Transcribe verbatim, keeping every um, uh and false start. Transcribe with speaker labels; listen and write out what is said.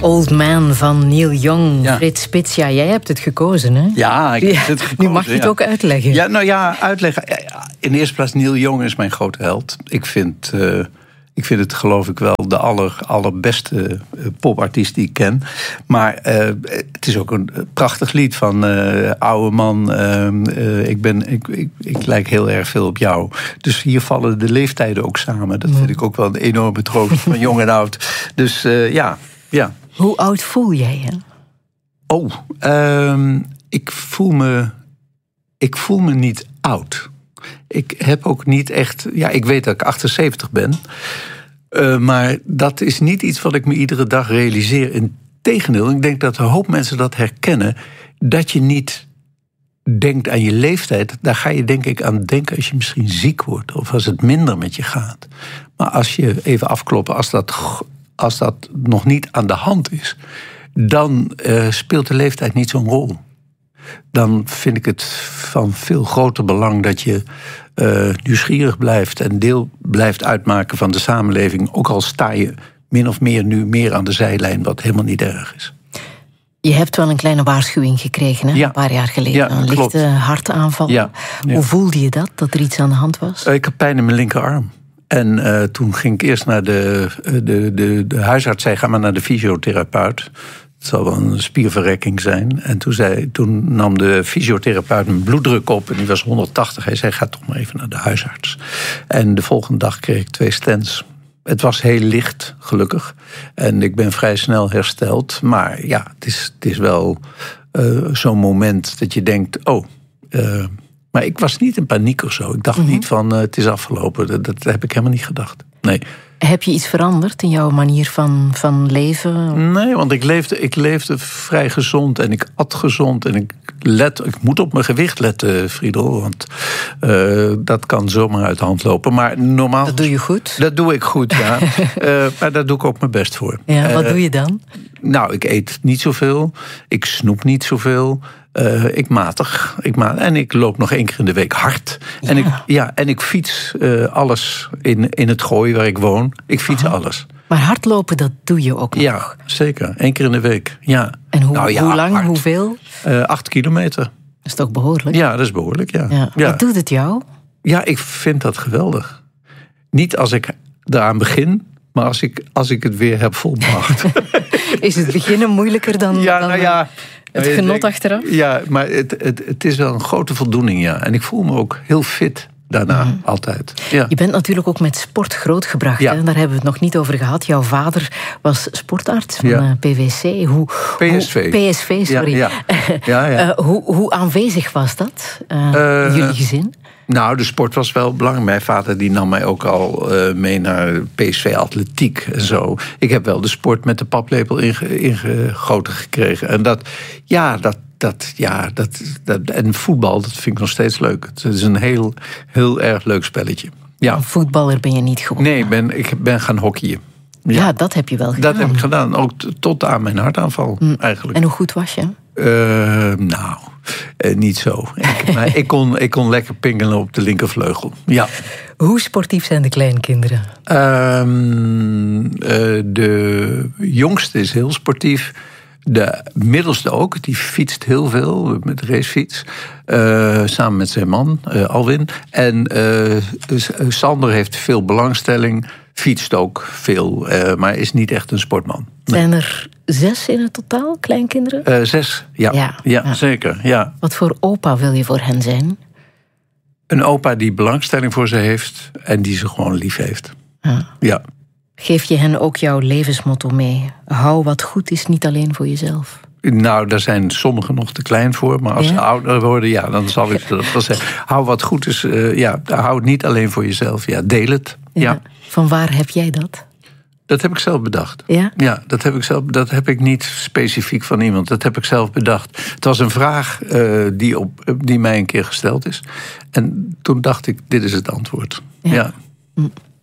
Speaker 1: Old Man van Neil Young,
Speaker 2: Ja.
Speaker 1: Frits Spits. Ja, jij hebt het gekozen, hè?
Speaker 2: Ja, ik
Speaker 1: Ja,
Speaker 2: heb het gekozen.
Speaker 1: nu mag je het
Speaker 2: ja.
Speaker 1: ook uitleggen.
Speaker 2: Ja, nou ja, uitleggen. In de eerste plaats, Neil Young is mijn grote held. Ik vind, uh, ik vind het, geloof ik wel, de aller, allerbeste popartiest die ik ken. Maar uh, het is ook een prachtig lied van uh, oude man. Uh, uh, ik, ben, ik, ik, ik lijk heel erg veel op jou. Dus hier vallen de leeftijden ook samen. Dat vind ik ook wel een enorme troost van jong en oud. Dus uh, ja, ja.
Speaker 1: Hoe oud voel jij je?
Speaker 2: Oh, uh, ik voel me... Ik voel me niet oud. Ik heb ook niet echt... Ja, ik weet dat ik achtenzeventig ben. Uh, maar dat is niet iets wat ik me iedere dag realiseer. Integendeel, ik denk dat een hoop mensen dat herkennen. Dat je niet denkt aan je leeftijd. Daar ga je denk ik aan denken als je misschien ziek wordt. Of als het minder met je gaat. Maar als je even afkloppen, als dat, als dat nog niet aan de hand is... dan uh, speelt de leeftijd niet zo'n rol. Dan vind ik het van veel groter belang dat je uh, nieuwsgierig blijft... en deel blijft uitmaken van de samenleving. Ook al sta je min of meer nu meer aan de zijlijn, wat helemaal niet erg is.
Speaker 1: Je hebt wel een kleine waarschuwing gekregen, hè?
Speaker 2: Ja.
Speaker 1: Een paar jaar geleden.
Speaker 2: Ja,
Speaker 1: een
Speaker 2: klopt.
Speaker 1: lichte hartaanval.
Speaker 2: Ja. Ja.
Speaker 1: Hoe voelde je dat, dat er iets aan de hand was?
Speaker 2: Uh, ik heb pijn in mijn linkerarm. En uh, toen ging ik eerst naar de, de, de, de huisarts, zei ga maar naar de fysiotherapeut... Het zal wel een spierverrekking zijn. En toen, zei, toen nam de fysiotherapeut mijn bloeddruk op en die was honderdtachtig. Hij zei, ga toch maar even naar de huisarts. En de volgende dag kreeg ik twee stents. Het was heel licht, gelukkig. En ik ben vrij snel hersteld. Maar ja, het is, het is wel uh, zo'n moment dat je denkt... oh, uh, maar ik was niet in paniek of zo. Ik dacht mm-hmm. niet van, uh, het is afgelopen. Dat, dat heb ik helemaal niet gedacht. Nee.
Speaker 1: Heb je iets veranderd in jouw manier van, van leven?
Speaker 2: Nee, want ik leefde, ik leefde vrij gezond en ik at gezond. En ik, let, ik moet op mijn gewicht letten, Friedel. Want uh, dat kan zomaar uit de hand lopen. Maar normaal...
Speaker 1: Dat doe je goed?
Speaker 2: Dat doe ik goed, ja. uh, maar daar doe ik ook mijn best voor.
Speaker 1: Ja, wat uh, doe je dan?
Speaker 2: Nou, ik eet niet zoveel. Ik snoep niet zoveel. Uh, ik matig. Ik matig. En ik loop nog één keer in de week hard.
Speaker 1: Ja.
Speaker 2: En, ik, ja, en ik fiets uh, alles in, in het Gooi waar ik woon. Ik fiets Aha. alles.
Speaker 1: Maar hardlopen, dat doe je ook nog?
Speaker 2: Ja, zeker. Eén keer in de week. Ja.
Speaker 1: En hoe,
Speaker 2: nou, ja,
Speaker 1: hoe lang,
Speaker 2: hard.
Speaker 1: hoeveel?
Speaker 2: Uh, acht kilometer.
Speaker 1: Dat is toch behoorlijk?
Speaker 2: Ja, dat is behoorlijk, ja.
Speaker 1: ja.
Speaker 2: ja.
Speaker 1: Wat doet het jou?
Speaker 2: Ja, ik vind dat geweldig. Niet als ik eraan begin... maar als ik, als ik het weer heb volbracht.
Speaker 1: Is het beginnen moeilijker dan,
Speaker 2: ja,
Speaker 1: dan
Speaker 2: nou ja,
Speaker 1: het genot denk, achteraf?
Speaker 2: Ja, maar het, het, het is wel een grote voldoening, ja. En ik voel me ook heel fit daarna, mm. altijd. Ja.
Speaker 1: Je bent natuurlijk ook met sport grootgebracht. Ja. Hè? Daar hebben we het nog niet over gehad. Jouw vader was sportarts van ja. P V C. Hoe,
Speaker 2: P S V.
Speaker 1: Hoe, P S V, sorry. Ja, ja. ja, ja. uh, hoe, hoe aanwezig was dat uh, uh, in jullie gezin?
Speaker 2: Nou, de sport was wel belangrijk. Mijn vader die nam mij ook al uh, mee naar P S V atletiek en zo. Ik heb wel de sport met de paplepel inge, ingegoten gekregen. En dat, ja, dat, dat, ja, dat, dat, en voetbal, dat vind ik nog steeds leuk. Het is een heel, heel erg leuk spelletje. Ja.
Speaker 1: Voetballer ben je niet geworden?
Speaker 2: Nee, ben, ik ben gaan hockeyen.
Speaker 1: Ja. ja, dat heb je wel gedaan.
Speaker 2: Dat heb ik gedaan, ook t- tot aan mijn hartaanval mm. eigenlijk.
Speaker 1: En hoe goed was je?
Speaker 2: Uh, nou, uh, niet zo. Ik, maar ik, kon, ik kon lekker pingelen op de linkervleugel. Ja.
Speaker 1: Hoe sportief zijn de kleinkinderen?
Speaker 2: Uh, uh, de jongste is heel sportief. De middelste ook, die fietst heel veel met de racefiets. Uh, samen met zijn man, uh, Alwin. En uh, Sander heeft veel belangstelling, fietst ook veel, uh, maar is niet echt een sportman. Nee.
Speaker 1: Zijn er zes in het totaal, kleinkinderen?
Speaker 2: Uh, zes, ja. Ja, ja, ja. Zeker. Ja.
Speaker 1: Wat voor opa wil je voor hen zijn?
Speaker 2: Een opa die belangstelling voor ze heeft en die ze gewoon lief heeft. Ja. ja.
Speaker 1: Geef je hen ook jouw levensmotto mee? Hou wat goed is niet alleen voor jezelf.
Speaker 2: Nou, daar zijn sommigen nog te klein voor. Maar als ja? ze ouder worden, ja, dan zal ik dat wel zeggen. Hou wat goed is, uh, ja, hou het niet alleen voor jezelf. Ja, deel het. Ja. Ja.
Speaker 1: Van waar heb jij dat?
Speaker 2: Dat heb ik zelf bedacht.
Speaker 1: Ja?
Speaker 2: Ja, dat heb ik zelf. Dat heb ik niet specifiek van iemand. Dat heb ik zelf bedacht. Het was een vraag uh, die, op, die mij een keer gesteld is. En toen dacht ik, dit is het antwoord. Ja. ja.